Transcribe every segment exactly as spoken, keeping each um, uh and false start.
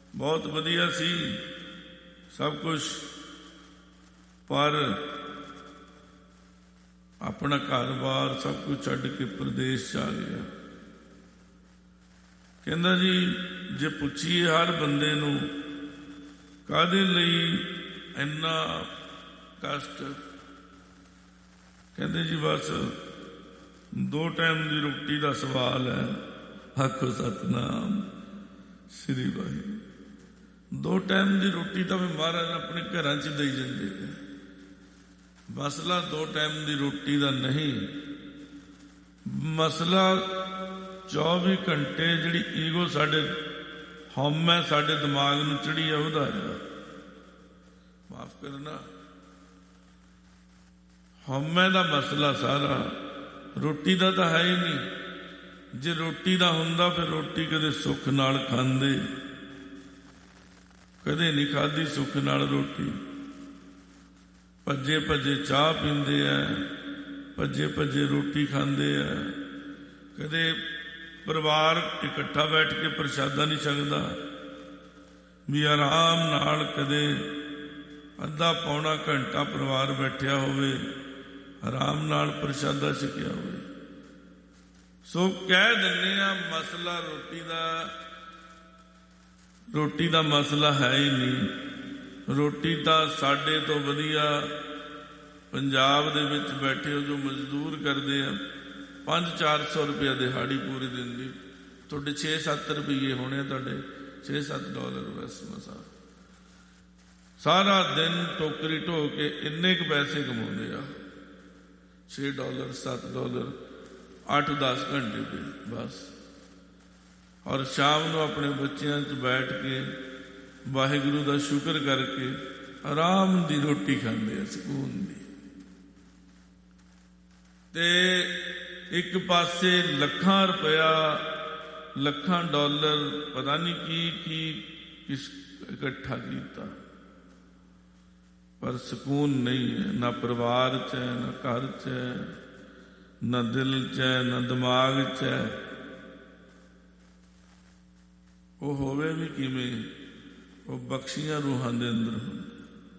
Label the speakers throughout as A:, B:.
A: बहुत वधिया सी सब कुछ, पर अपना घर बार सब कुछ छड्ड के प्रदेश च आ गया। कहंदा जी जे पुछीए हर बंदे नूं काहदे लई इन्ना कष्ट, कहंदे जी बस दो टाइम की रोटी का सवाल है। आखो सतनाम श्री वाहिगुरू। दो टाइम की रोटी तो भी महाराज अपने घर च दई जाते हैं। मसला दो टाइम की रोटी का नहीं, मसला चौबी घंटे जिहड़ी ईगो साडे हौम है साडे दिमाग नूं चढ़ी है उहदा है। माफ करना, हौमे का मसला सारा, रोटी का तो है ही नहीं। जे रोटी का हुंदा फिर रोटी कदे सुख नाल खांदे, कदे नहीं खाधी सुख नाल रोटी। भजे भजे चाह पींदे है, भजे भजे रोटी खांदे है। कदे परिवार इकट्ठा बैठ के प्रशादा नहीं छकदा, भी आराम नाल कदे अद्धा पौना घंटा परिवार बैठिया होवे, आराम नाल प्रशादा छकिया होवे। सो कह दिंदे आ मसला रोटी का, रोटी का मसला है ही नहीं। रोटी तो साडे तो वधिया पंजाब दे विच बैठे हो जो मजदूर करते हैं, पाँच चार सौ रुपया दिहाड़ी पूरे दिन की, थोड़े छे सत्त रुपये होने, तुहाडे छे सत्त डॉलर बस मसा सारा दिन टोकरी ढो के इन्ने क पैसे कमाते आ। छे डॉलर सत्त डॉलर अठ दस घंटे पे बस। और शाम को अपने बच्चों च बैठ के वाहिगुरू का शुक्र करके आराम की रोटी खाते, सुकून की। ते एक पासे लखां रुपया लखां डॉलर पता नहीं की की किस इकट्ठा किया, पर सुकून नहीं है। ना परिवार च है, ना घर च है, ना दिल च है, ना दिमाग च है। वो होवे भी किवें, वो बख्शियां रूहां दे अंदर हुंदे।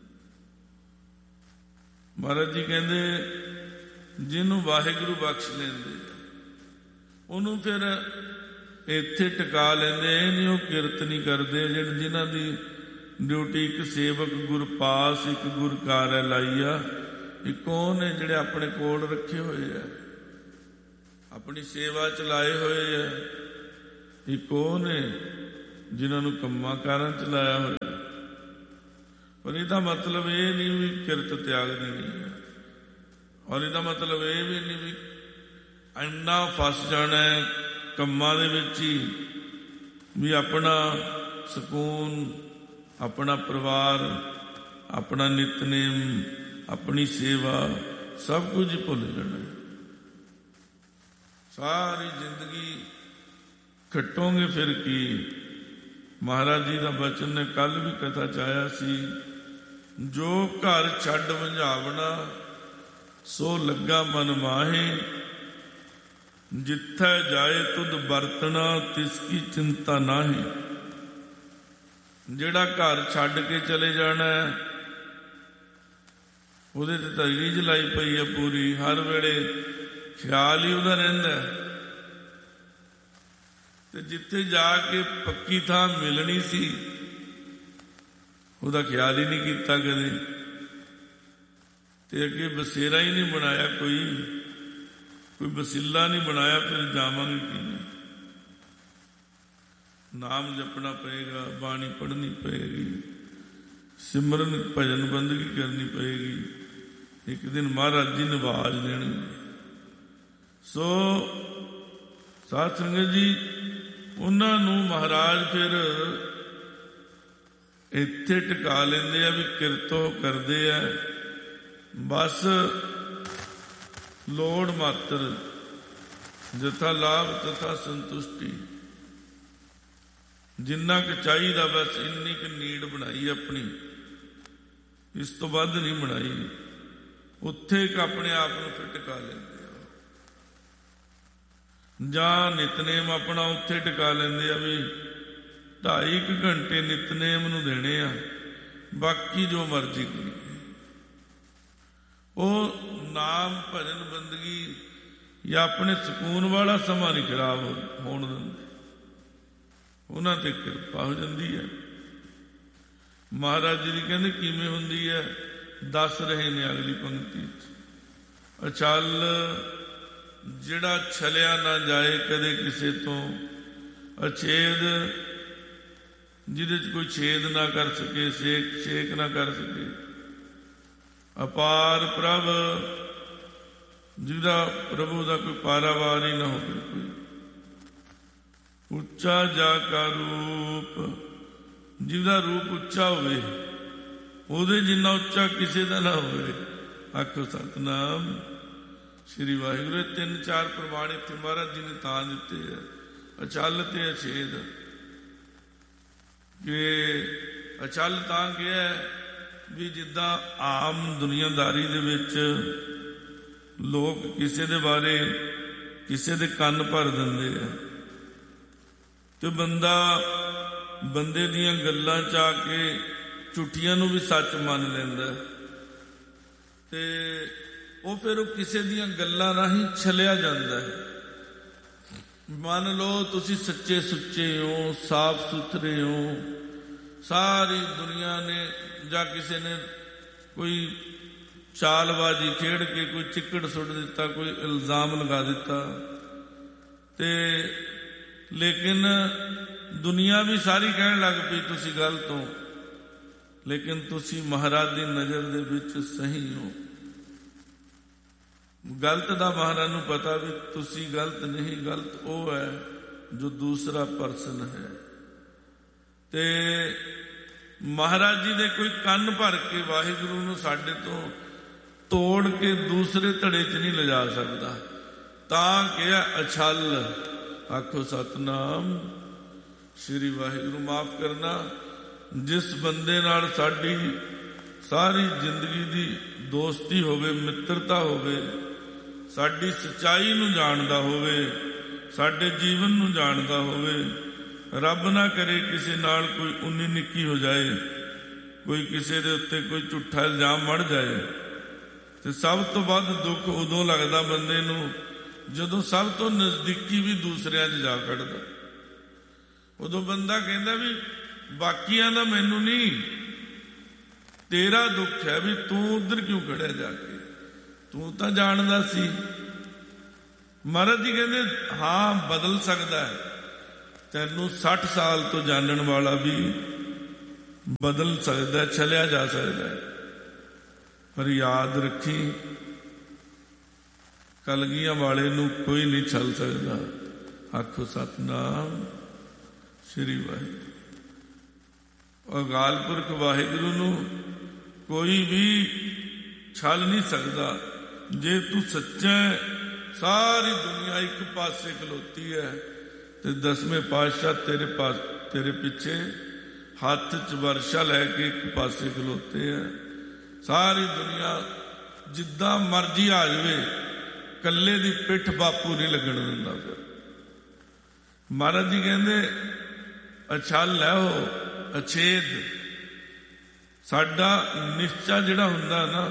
A: महाराज जी कहंदे जिन्हों वाहिगुरू बख्श लेंदे उन्हों फिर इत्थे टिका लेंदे, नहीं वो किरत नहीं करते। जिहड़े जिन्हां दी ड्यूटी एक सेवक गुरपास एक गुरकार है लाई आ, एक कौन है जिहड़े अपने कोल रखे हुए है, अपनी सेवा चलाए हुए है। एक कौन है जिन्होंने कम्मा कारां चलाया हुआ। पर इसका मतलब ये नहीं भी किरत त्याग देनी है, और इसका मतलब ये भी नहीं भी इन्ना फस जाना है कम्मा दे विच ही भी अपना सुकून, अपना परिवार, अपना नितनेम, अपनी सेवा सब कुछ ही भुल जाना है। सारी जिंदगी खटोगे फिर की। महाराज जी का बचन ने कल भी कथा चाया सी, जो घर छड्ड वंझावना सो लगा मन माहे, जिथे जाए तुद बरतना तिसकी चिंता नाही। जिहड़ा घर छड्ड के चले जाना है उहदे ते तां रीझ लाई पई है पूरी, हर वेले ख्याल ही उहदा रहिंदा है। ते जिथे जाके पक्की थां मिलनी सी उहदा ख्याल ही नहीं कीता कदे, ते अगे बसेरा ही नहीं बनाया, कोई कोई वसीला नहीं बनाया। फिर जावांगे किवें? नाम जपना पएगा, बाणी पढ़नी पएगी, सिमरन भजन बंदगी करनी पएगी। एक दिन महाराज जी ने आवाज देनी। सो साध संगत जी, उन्होंने महाराज फिर इत्थे टिका लेंदे आ भी किरतो करते हैं, बस लोड़ मात्र, जथा लाभ तथा संतुष्टि। जिन्ना क चाहिदा बस इन्नी क नीड बनाई अपनी, इस तो वध नहीं बनाई। उत्थे एक अपने आप को फिर टिका लेंदे आ, जां नितनेम अपना उत्थे टिका लेंदे आ भी ਢਾਈ ਕੁ ਘੰਟੇ ਨਿਤਨੇਮ ਨੂੰ ਦੇਣੇ ਆ, ਬਾਕੀ ਜੋ ਮਰਜ਼ੀ ਕਰੀਏ। ਉਹ ਨਾਮ ਭਜਨ ਬੰਦਗੀ ਜਾਂ ਆਪਣੇ ਸਕੂਨ ਵਾਲਾ ਸਮਾਂ ਨਹੀਂ ਖਰਾਬ ਹੋਣ ਦਿੰਦੇ, ਉਹਨਾਂ ਤੇ ਕਿਰਪਾ ਹੋ ਜਾਂਦੀ ਹੈ। ਮਹਾਰਾਜ ਜੀ ਕਹਿੰਦੇ ਕਿਵੇਂ ਹੁੰਦੀ ਹੈ, ਦੱਸ ਰਹੇ ਨੇ ਅਗਲੀ ਪੰਕਤੀ ਚ। ਅਚਲ ਜਿਹੜਾ ਛਲਿਆ ਨਾ ਜਾਏ ਕਦੇ ਕਿਸੇ ਤੋਂ, ਅਛੇਦ ਜਿਹਦੇ ਚ ਕੋਈ ਛੇਦ ਨਾ ਕਰ ਸਕੇ, ਸੇਕ ਛੇਕ ਨਾ ਕਰ ਸਕੇ। ਅਪਾਰ ਪ੍ਰਭ ਜਿਹਦਾ ਪ੍ਰਭੂ ਦਾ ਕੋਈ ਪਾਰਾਵਾਰ ਹੀ ਨਾ ਹੋਵੇ ਕੋਈ। ਉੱਚਾ ਜਾ ਕਾ ਰੂਪ ਜਿਹਦਾ ਰੂਪ ਉੱਚਾ ਹੋਵੇ, ਉਹਦੇ ਜਿੰਨਾ ਉੱਚਾ ਕਿਸੇ ਦਾ ਨਾ ਹੋਵੇ। ਆਖੋ ਸਤਿਨਾਮ ਸ੍ਰੀ ਵਾਹਿਗੁਰੂ। ਤਿੰਨ ਚਾਰ ਪ੍ਰਮਾਣ ਇੱਥੇ ਮਹਾਰਾਜ ਜੀ ਨੇ ਤਾਂ ਦਿੱਤੇ ਹੈ, ਅਚਲ ਤੇ ਅਛੇਦ। ਕਿ ਅਚਲ ਤਾਂ ਕਿਹਾ ਵੀ ਜਿੱਦਾਂ ਆਮ ਦੁਨੀਆਦਾਰੀ ਦੇ ਵਿੱਚ ਲੋਕ ਕਿਸੇ ਦੇ ਬਾਰੇ ਕਿਸੇ ਦੇ ਕੰਨ ਭਰ ਦਿੰਦੇ ਆ, ਤੇ ਬੰਦਾ ਬੰਦੇ ਦੀਆਂ ਗੱਲਾਂ ਚ ਆ ਕੇ ਝੂਠੀਆਂ ਨੂੰ ਵੀ ਸੱਚ ਮੰਨ ਲੈਂਦਾ, ਤੇ ਉਹ ਫਿਰ ਉਹ ਕਿਸੇ ਦੀਆਂ ਗੱਲਾਂ ਰਾਹੀਂ ਛਲਿਆ ਜਾਂਦਾ ਹੈ। ਮੰਨ ਲਓ ਤੁਸੀਂ ਸੱਚੇ ਸੁੱਚੇ ਹੋ, ਸਾਫ ਸੁਥਰੇ ਹੋ, ਸਾਰੀ ਦੁਨੀਆ ਨੇ ਜਾਂ ਕਿਸੇ ਨੇ ਕੋਈ ਚਾਲਬਾਜ਼ੀ ਖੇਡ ਕੇ ਕੋਈ ਚਿੱਕੜ ਸੁੱਟ ਦਿੱਤਾ, ਕੋਈ ਇਲਜ਼ਾਮ ਲਗਾ ਦਿੱਤਾ, ਤੇ ਲੇਕਿਨ ਦੁਨੀਆ ਵੀ ਸਾਰੀ ਕਹਿਣ ਲੱਗ ਪਈ ਤੁਸੀਂ ਗਲਤ ਹੋ, ਲੇਕਿਨ ਤੁਸੀਂ ਮਹਾਰਾਜ ਦੀ ਨਜ਼ਰ ਦੇ ਵਿੱਚ ਸਹੀ ਹੋ। ਗਲਤ ਦਾ ਮਹਾਰਾਜ ਨੂੰ ਪਤਾ ਵੀ ਤੁਸੀਂ ਗਲਤ ਨਹੀਂ, ਗਲਤ ਉਹ ਹੈ ਜੋ ਦੂਸਰਾ ਪਰਸਨ ਹੈ। ਤੇ ਮਹਾਰਾਜ ਜੀ ਦੇ ਕੋਈ ਕੰਨ ਭਰ ਕੇ ਵਾਹਿਗੁਰੂ ਨੂੰ ਸਾਡੇ ਤੋਂ ਤੋੜ ਕੇ ਦੂਸਰੇ ਧੜੇ 'ਚ ਨਹੀਂ ਲਿਜਾ ਸਕਦਾ। ਤਾਂ ਕਿਹਾ ਅਛਲ। ਆਖੋ ਸਤਨਾਮ ਸ੍ਰੀ ਵਾਹਿਗੁਰੂ। ਮਾਫ ਕਰਨਾ, ਜਿਸ ਬੰਦੇ ਨਾਲ ਸਾਡੀ ਸਾਰੀ ਜ਼ਿੰਦਗੀ ਦੀ ਦੋਸਤੀ ਹੋਵੇ, ਮਿੱਤਰਤਾ ਹੋਵੇ, ਸਾਡੀ ਸੱਚਾਈ ਨੂੰ ਜਾਣਦਾ ਹੋਵੇ, ਸਾਡੇ ਜੀਵਨ ਨੂੰ ਜਾਣਦਾ ਹੋਵੇ, ਰੱਬ ਨਾ ਕਰੇ ਕਿਸੇ ਨਾਲ ਕੋਈ ਉਨੀ ਨਿੱਕੀ ਹੋ ਜਾਏ, ਕੋਈ ਕਿਸੇ ਦੇ ਉੱਤੇ ਕੋਈ ਝੂਠਾ ਇਲਜ਼ਾਮ ਮੜ ਜਾਏ, ਤੇ ਸਭ ਤੋਂ ਵੱਧ ਦੁੱਖ ਉਦੋਂ ਲੱਗਦਾ ਬੰਦੇ ਨੂੰ ਜਦੋਂ ਸਭ ਤੋਂ ਨਜ਼ਦੀਕੀ ਵੀ ਦੂਸਰਿਆਂ 'ਚ ਜਾ ਕੱਢਦਾ। ਉਦੋਂ ਬੰਦਾ ਕਹਿੰਦਾ ਵੀ ਬਾਕੀਆਂ ਦਾ ਮੈਨੂੰ ਨਹੀਂ, ਤੇਰਾ ਦੁੱਖ ਹੈ ਵੀ ਤੂੰ ਉਧਰ ਕਿਉਂ ਖੜਿਆ ਜਾ ਕੇ, ਤੂੰ ਤਾਂ ਜਾਣਦਾ ਸੀ। ਮਹਾਰਾਜ ਜੀ ਕਹਿੰਦੇ ਹਾਂ ਬਦਲ ਸਕਦਾ ਹੈ, ਤੈਨੂੰ ਸੱਠ ਸਾਲ ਤੋਂ ਜਾਣਨ ਵਾਲਾ ਵੀ ਬਦਲ ਸਕਦਾ, ਛਲਿਆ ਜਾ ਸਕਦਾ ਹੈ। ਪਰ ਯਾਦ ਰੱਖੀ, ਕਲਗੀਆਂ ਵਾਲੇ ਨੂੰ ਕੋਈ ਨਹੀਂ ਛਲ ਸਕਦਾ। ਆਖੋ ਸਤਨਾਮ ਸ੍ਰੀ ਵਾਹਿਗੁਰੂ। ਅਕਾਲ ਪੁਰਖ ਵਾਹਿਗੁਰੂ ਨੂੰ ਕੋਈ ਵੀ ਛਲ ਨਹੀਂ ਸਕਦਾ। ਜੇ ਤੂੰ ਸੱਚਾ ਹੈ, ਸਾਰੀ ਦੁਨੀਆ ਇੱਕ ਪਾਸੇ ਖਲੋਤੀ ਹੈ, ਤੇ ਦਸਵੇਂ ਪਾਤਸ਼ਾਹ ਤੇਰੇ ਪਾਸ ਤੇਰੇ ਪਿੱਛੇ ਹੱਥ 'ਚ ਵਰਸ਼ਾ ਲੈ ਕੇ ਇੱਕ ਪਾਸੇ ਖਲੋਤੇ ਹੈ। ਸਾਰੀ ਦੁਨੀਆ ਜਿੱਦਾਂ ਮਰਜ਼ੀ ਆ ਜਾਵੇ, ਕੱਲੇ ਦੀ ਪਿੱਠ ਬਾਪੂ ਨਹੀਂ ਲੱਗਣ ਦਿੰਦਾ। ਫਿਰ ਮਹਾਰਾਜ ਜੀ ਕਹਿੰਦੇ ਅਛਲ ਹੈ ਉਹ ਅਛੇਦ। ਸਾਡਾ ਨਿਸ਼ਚਾ ਜਿਹੜਾ ਹੁੰਦਾ ਨਾ,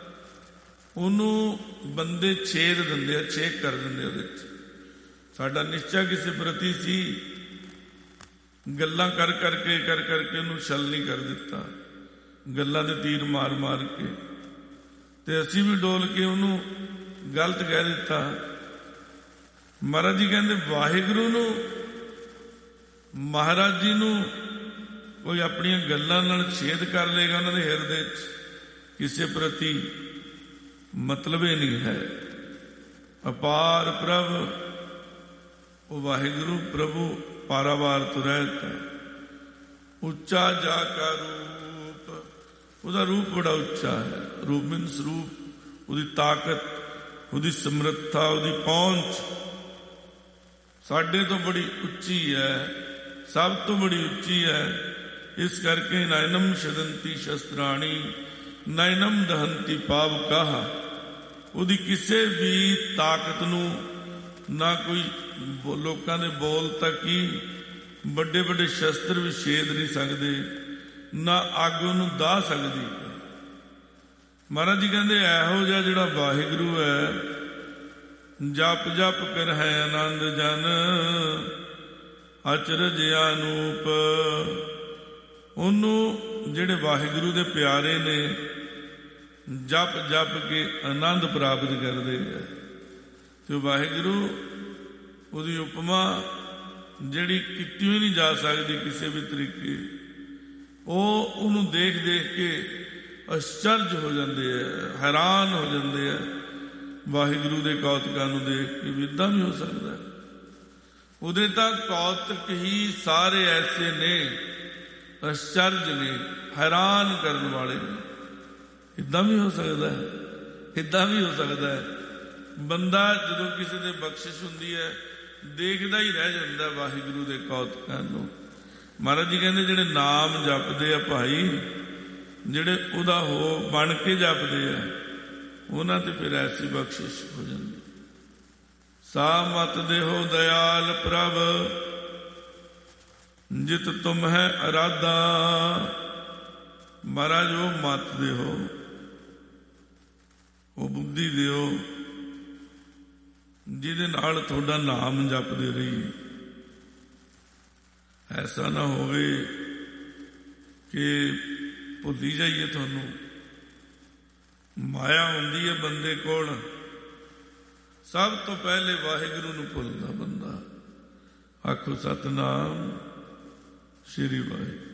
A: ਉਹਨੂੰ ਬੰਦੇ ਛੇਦ ਦਿੰਦੇ ਆ, ਛੇਕ ਕਰ ਦਿੰਦੇ ਉਹਦੇ 'ਚ। ਸਾਡਾ ਨਿਸ਼ਚਾ ਕਿਸੇ ਪ੍ਰਤੀ ਸੀ, ਗੱਲਾਂ ਕਰ ਕਰਕੇ ਕਰ ਕਰਕੇ ਉਹਨੂੰ ਛਲ ਨਹੀਂ ਕਰ ਦਿੱਤਾ, ਗੱਲਾਂ ਦੇ ਤੀਰ ਮਾਰ ਮਾਰ ਕੇ, ਤੇ ਅਸੀਂ ਵੀ ਡੋਲ ਕੇ ਉਹਨੂੰ ਗਲਤ ਕਹਿ ਦਿੱਤਾ। ਮਹਾਰਾਜ ਜੀ ਕਹਿੰਦੇ ਵਾਹਿਗੁਰੂ ਨੂੰ, ਮਹਾਰਾਜ ਜੀ ਨੂੰ ਕੋਈ ਆਪਣੀਆਂ ਗੱਲਾਂ ਨਾਲ ਛੇਦ ਕਰ ਲੇਗਾ, ਉਹਨਾਂ ਦੇ ਹਿਰਦੇ 'ਚ ਕਿਸੇ ਪ੍ਰਤੀ ਮਤਲਬ ਹੀ ਨਹੀਂ ਹੈ। ਅਪਾਰ ਪ੍ਰਭ ਉਹ ਵਾਹਿਗੁਰੂ ਪ੍ਰਭੂ ਪਾਰਾਵਾਰ ਤੋਂ ਰਹਿਤ ਹੈ। ਉੱਚਾ ਜਾ ਕਾ ਰੂਪ, ਉਹਦਾ ਰੂਪ ਬੜਾ ਉੱਚਾ ਹੈ। ਰੂਪ ਮੀਨਸ ਰੂਪ, ਉਹਦੀ ਤਾਕਤ, ਉਹਦੀ ਸਮਰੱਥਾ, ਉਹਦੀ ਪਹੁੰਚ ਸਾਡੇ ਤੋਂ ਬੜੀ ਉੱਚੀ ਹੈ, ਸਭ ਤੋਂ ਬੜੀ ਉੱਚੀ ਹੈ। ਇਸ ਕਰਕੇ ਨੈਨਮ ਛਦੰਤੀ ਸ਼ਸਤਰਾਣੀ ਨੈਨਮ ਦਹੰਤੀ ਪਾਵਕਾਹ। ਉਹਦੀ ਕਿਸੇ ਵੀ ਤਾਕਤ ਨੂੰ ਨਾ ਕੋਈ ਲੋਕਾਂ ਦੇ ਬੋਲ ਤੱਕ ਹੀ ਵੱਡੇ ਵੱਡੇ ਸ਼ਸਤਰ ਵੀ ਛੇਦ ਨਹੀਂ ਸਕਦੇ, ਨਾ ਅੱਗ ਉਹਨੂੰ ਦਾਹ ਸਕਦੀ। ਮਹਾਰਾਜ ਜੀ ਕਹਿੰਦੇ ਇਹੋ ਜਿਹਾ ਜਿਹੜਾ ਵਾਹਿਗੁਰੂ ਹੈ, ਜਪ ਜਪ ਕਰ ਹੈ ਆਨੰਦ ਜਨ, ਅਚਰਜ ਅਨੂਪ। ਉਹਨੂੰ ਜਿਹੜੇ ਵਾਹਿਗੁਰੂ ਦੇ ਪਿਆਰੇ ਨੇ ਜਪ ਜਪ ਕੇ ਆਨੰਦ ਪ੍ਰਾਪਤ ਕਰਦੇ ਹੈ। ਤੇ ਵਾਹਿਗੁਰੂ ਉਹਦੀ ਉਪਮਾ ਜਿਹੜੀ ਕੀਤੀ ਹੋਈ ਨਹੀਂ ਜਾ ਸਕਦੀ ਕਿਸੇ ਵੀ ਤਰੀਕੇ। ਉਹ ਉਹਨੂੰ ਦੇਖ ਦੇਖ ਕੇ ਅਚਰਜ ਹੋ ਜਾਂਦੇ ਹੈ, ਹੈਰਾਨ ਹੋ ਜਾਂਦੇ ਹੈ ਵਾਹਿਗੁਰੂ ਦੇ ਕੌਤਕਾਂ ਨੂੰ ਦੇਖ ਕੇ ਵੀ ਇੱਦਾਂ ਵੀ ਹੋ ਸਕਦਾ। ਉਹਦੇ ਤਾਂ ਕੌਤਕ ਹੀ ਸਾਰੇ ਐਸੇ ਨੇ, ਅਚਰਜ ਨੇ, ਹੈਰਾਨ ਕਰਨ ਵਾਲੇ ਨੇ। ਇੱਦਾਂ ਵੀ ਹੋ ਸਕਦਾ ਹੈ, ਇੱਦਾਂ ਵੀ ਹੋ ਸਕਦਾ ਹੈ। ਬੰਦਾ ਜਦੋਂ ਕਿਸੇ ਦੇ ਬਖਸ਼ਿਸ਼ ਹੁੰਦੀ ਹੈ ਦੇਖਦਾ ਹੀ ਰਹਿ ਜਾਂਦਾ ਵਾਹਿਗੁਰੂ ਦੇ ਕੌਤਕਾਂ ਨੂੰ। ਮਹਾਰਾਜ ਜੀ ਕਹਿੰਦੇ ਜਿਹੜੇ ਨਾਮ ਜਪਦੇ ਆ ਭਾਈ, ਜਿਹੜੇ ਉਹਦਾ ਹੋ ਬਣ ਕੇ ਜਪਦੇ ਆ, ਉਹਨਾਂ ਤੇ ਫਿਰ ਐਸੀ ਬਖਸ਼ਿਸ਼ ਹੋ ਜਾਂਦੀ। ਸਾ ਮਤ ਦੇਹੋ ਦਇਆਲ ਪ੍ਰਭ, ਜਿਤ ਤੁਮ ਹੈ ਅਰਾਧਾ। ਮਹਾਰਾਜ ਉਹ ਮਤ ਦਿਓ, ਉਹ ਬੁੱਧੀ ਦਿਓ ਜਿਹਦੇ ਨਾਲ ਤੁਹਾਡਾ ਨਾਮ ਜਪਦੇ ਰਹੀ। ਐਸਾ ਨਾ ਹੋਵੇ ਕਿ ਭੁੱਲੀ ਜਾਈਏ ਤੁਹਾਨੂੰ। ਮਾਇਆ ਹੁੰਦੀ ਹੈ ਬੰਦੇ ਕੋਲ, ਸਭ ਤੋਂ ਪਹਿਲੇ ਵਾਹਿਗੁਰੂ ਨੂੰ ਭੁੱਲਦਾ ਬੰਦਾ। ਆਖੋ ਸਤਿਨਾਮ ਸ੍ਰੀ ਵਾਹਿਗੁਰੂ।